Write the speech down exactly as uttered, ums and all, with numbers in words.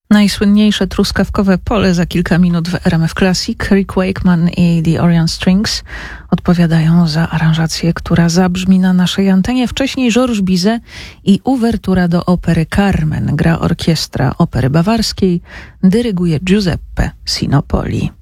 Najsłynniejsze truskawkowe pole za kilka minut w R M F Classic. Rick Wakeman i The Orient Strings odpowiadają za aranżację, która zabrzmi na naszej antenie. Wcześniej Georges Bizet i uwertura do opery Carmen. Gra orkiestra Opery Bawarskiej, dyryguje Giuseppe Sinopoli.